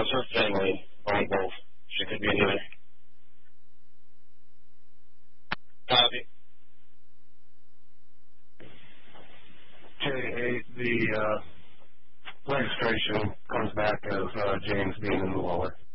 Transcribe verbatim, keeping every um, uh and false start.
was her family on both. She could be either. Copy. J eight, the uh, registration comes back as uh, James being in the lower.